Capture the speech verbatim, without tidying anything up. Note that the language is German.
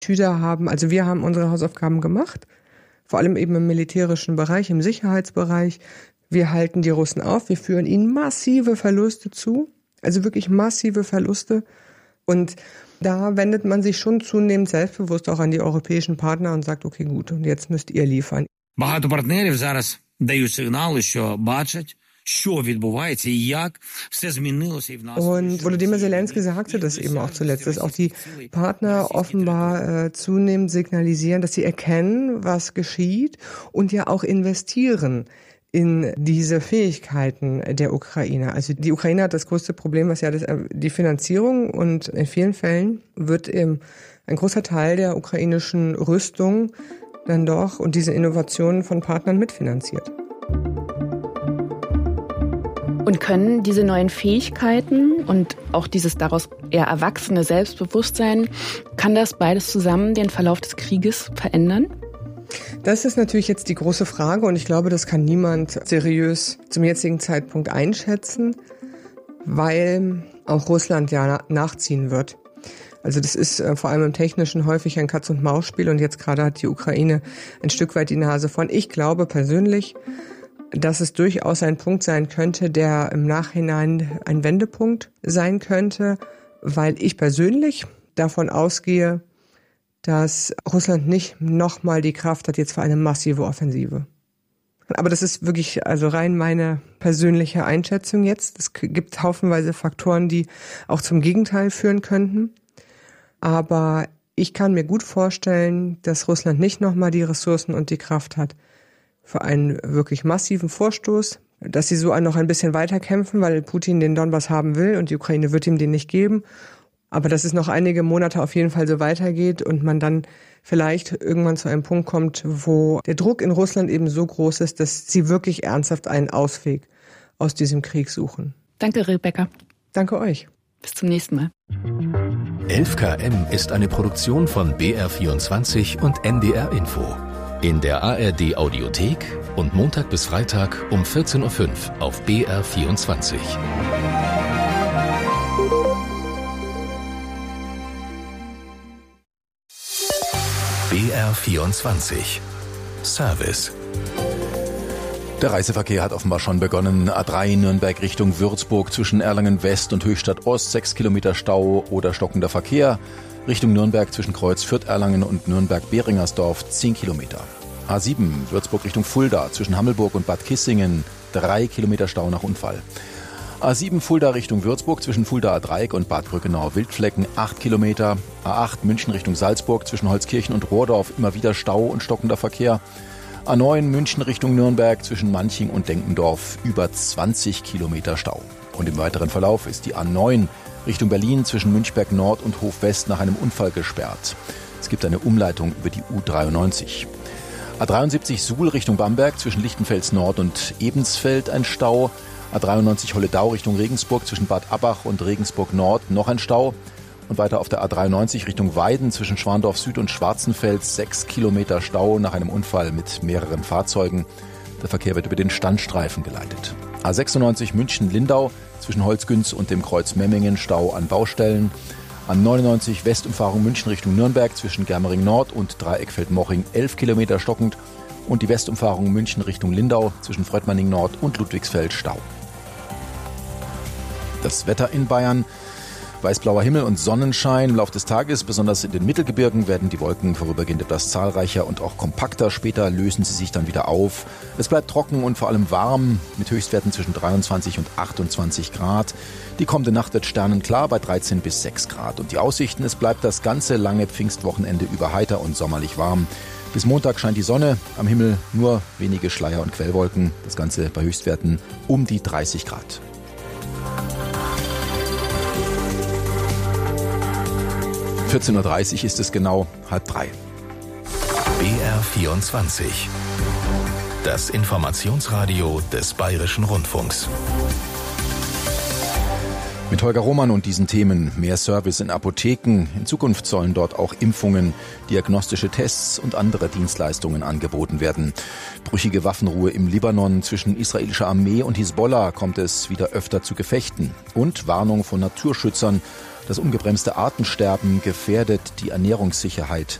Schüler haben, also wir haben unsere Hausaufgaben gemacht, vor allem eben im militärischen Bereich, im Sicherheitsbereich. Wir halten die Russen auf, wir führen ihnen massive Verluste zu, also wirklich massive Verluste. Und da wendet man sich schon zunehmend selbstbewusst auch an die europäischen Partner und sagt, okay, gut, und jetzt müsst ihr liefern. Багато партнерів зараз дають сигнали, що бачать, що відбувається і як все змінилося і в нас. Und Volodymyr Zelensky sagte das eben auch zuletzt, dass auch die Partner offenbar äh, zunehmend signalisieren, dass sie erkennen, was geschieht und ja auch investieren in diese Fähigkeiten der Ukraine. Also die Ukraine hat das größte Problem, was ja das, die Finanzierung, und in vielen Fällen wird eben ein großer Teil der ukrainischen Rüstung dann doch und diese Innovationen von Partnern mitfinanziert. Und können diese neuen Fähigkeiten und auch dieses daraus eher erwachsene Selbstbewusstsein, kann das beides zusammen den Verlauf des Krieges verändern? Das ist natürlich jetzt die große Frage und ich glaube, das kann niemand seriös zum jetzigen Zeitpunkt einschätzen, weil auch Russland ja nachziehen wird. Also das ist äh, vor allem im Technischen häufig ein Katz-und-Maus-Spiel und jetzt gerade hat die Ukraine ein Stück weit die Nase vorn. Ich glaube persönlich, dass es durchaus ein Punkt sein könnte, der im Nachhinein ein Wendepunkt sein könnte, weil ich persönlich davon ausgehe, dass Russland nicht nochmal die Kraft hat jetzt für eine massive Offensive. Aber das ist wirklich also rein meine persönliche Einschätzung jetzt. Es gibt haufenweise Faktoren, die auch zum Gegenteil führen könnten. Aber ich kann mir gut vorstellen, dass Russland nicht nochmal die Ressourcen und die Kraft hat für einen wirklich massiven Vorstoß, dass sie so noch ein bisschen weiter kämpfen, weil Putin den Donbass haben will und die Ukraine wird ihm den nicht geben. Aber dass es noch einige Monate auf jeden Fall so weitergeht und man dann vielleicht irgendwann zu einem Punkt kommt, wo der Druck in Russland eben so groß ist, dass sie wirklich ernsthaft einen Ausweg aus diesem Krieg suchen. Danke, Rebecca. Danke euch. Bis zum nächsten Mal. elf K M ist eine Produktion von B R vierundzwanzig und N D R Info. In der A R D Audiothek und Montag bis Freitag um vierzehn Uhr fünf auf B R vierundzwanzig. B R vierundzwanzig. Service. Der Reiseverkehr hat offenbar schon begonnen. A drei Nürnberg Richtung Würzburg zwischen Erlangen West und Höchstadt Ost, sechs Kilometer Stau oder stockender Verkehr. Richtung Nürnberg zwischen Kreuz Fürth-Erlangen und Nürnberg-Beringersdorf, zehn Kilometer. A sieben Würzburg Richtung Fulda zwischen Hammelburg und Bad Kissingen, drei Kilometer Stau nach Unfall. A sieben Fulda Richtung Würzburg zwischen Fuldaer Dreieck und Bad Brückenau-Wildflecken, acht Kilometer. A acht München Richtung Salzburg zwischen Holzkirchen und Rohrdorf, immer wieder Stau und stockender Verkehr. A neun München Richtung Nürnberg zwischen Manching und Denkendorf, über zwanzig Kilometer Stau. Und im weiteren Verlauf ist die A neun Richtung Berlin zwischen Münchberg Nord und Hof West nach einem Unfall gesperrt. Es gibt eine Umleitung über die U dreiundneunzig. A dreiundsiebzig Suhl Richtung Bamberg zwischen Lichtenfels Nord und Ebensfeld ein Stau. A dreiundneunzig Holledau Richtung Regensburg zwischen Bad Abbach und Regensburg Nord noch ein Stau. Und weiter auf der A dreiundneunzig Richtung Weiden zwischen Schwandorf Süd und Schwarzenfels, sechs Kilometer Stau nach einem Unfall mit mehreren Fahrzeugen. Der Verkehr wird über den Standstreifen geleitet. A sechsundneunzig München-Lindau zwischen Holzgünz und dem Kreuz Memmingen, Stau an Baustellen. A neunundneunzig Westumfahrung München Richtung Nürnberg zwischen Germering Nord und Dreieckfeld-Moching, elf Kilometer stockend. Und die Westumfahrung München Richtung Lindau zwischen Fröttmanning Nord und Ludwigsfeld, Stau. Das Wetter in Bayern: weißblauer Himmel und Sonnenschein im Laufe des Tages. Besonders in den Mittelgebirgen werden die Wolken vorübergehend etwas zahlreicher und auch kompakter. Später lösen sie sich dann wieder auf. Es bleibt trocken und vor allem warm mit Höchstwerten zwischen dreiundzwanzig und achtundzwanzig Grad. Die kommende Nacht wird sternenklar bei dreizehn bis sechs Grad. Und die Aussichten: es bleibt das ganze lange Pfingstwochenende über heiter und sommerlich warm. Bis Montag scheint die Sonne, am Himmel nur wenige Schleier- und Quellwolken. Das Ganze bei Höchstwerten um die dreißig Grad. vierzehn Uhr dreißig ist es genau, halb drei. B R vierundzwanzig. Das Informationsradio des Bayerischen Rundfunks. Mit Holger Roman und diesen Themen: mehr Service in Apotheken. In Zukunft sollen dort auch Impfungen, diagnostische Tests und andere Dienstleistungen angeboten werden. Brüchige Waffenruhe im Libanon: zwischen israelischer Armee und Hisbollah kommt es wieder öfter zu Gefechten. Und Warnung von Naturschützern Das ungebremste Artensterben gefährdet die Ernährungssicherheit